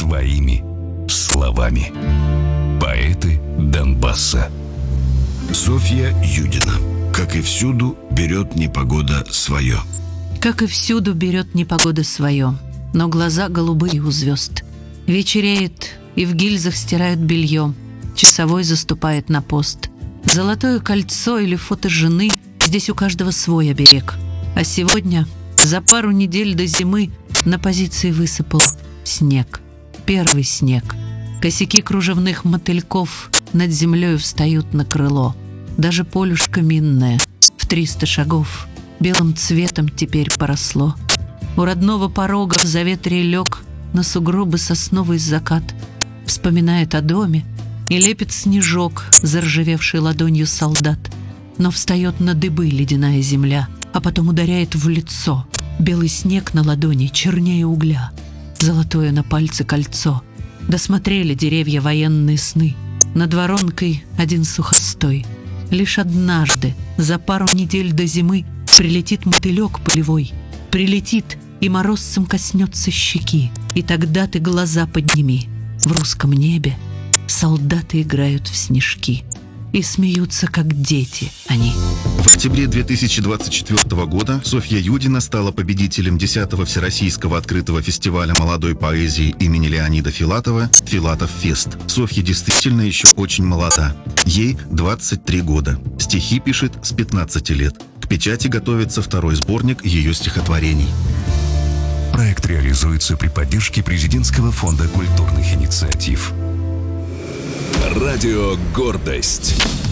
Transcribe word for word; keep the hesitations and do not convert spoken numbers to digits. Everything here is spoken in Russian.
своими словами. Поэты Донбасса. Софья Юдина. Как и всюду, берет непогода свое. Как и всюду, берет непогода свое, но глаза голубые у звезд. Вечереет, и в гильзах стирают белье. Часовой заступает на пост. Золотое кольцо или фото жены, здесь у каждого свой оберег. А сегодня, за пару недель до зимы, на позиции высыпал снег. Первый снег. Косяки кружевных мотыльков над землей встают на крыло. Даже полюшко минное в триста шагов белым цветом теперь поросло. У родного порога в заветрие лег на сугробы сосновый закат. Вспоминает о доме и лепит снежок, заржавевший ладонью солдат. Но встает на дыбы ледяная земля, а потом ударяет в лицо. Белый снег на ладони чернее угля, золотое на пальце кольцо. Досмотрели деревья военные сны, над воронкой один сухостой. Лишь однажды, за пару недель до зимы, прилетит мотылек полевой. Прилетит, и морозцем коснется щеки. И тогда ты глаза подними. В русском небе солдаты играют в снежки. И смеются, как дети они. В октябре две тысячи двадцать четвёртого года Софья Юдина стала победителем десятого Всероссийского открытого фестиваля молодой поэзии имени Леонида Филатова «Филатов Фест». Софья действительно еще очень молода. Ей двадцать три года. Стихи пишет с пятнадцати лет. К печати готовится второй сборник ее стихотворений. Проект реализуется при поддержке Президентского фонда культурных инициатив. Радио «Гордость».